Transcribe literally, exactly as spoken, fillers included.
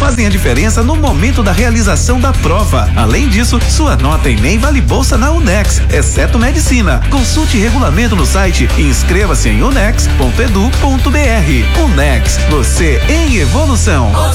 fazem a diferença no momento da realização da prova. Além disso, sua nota Enem vale bolsa na UNEX, exceto medicina. Consulte regulamento no site e inscreva-se em unex ponto edu ponto br. UNEX, você em evolução.